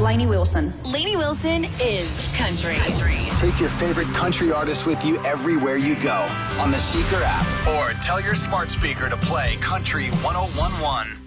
Lainey Wilson. Lainey Wilson is country. Take your favorite country artist with you everywhere you go on the Seeker app, or tell your smart speaker to play Country 101.1.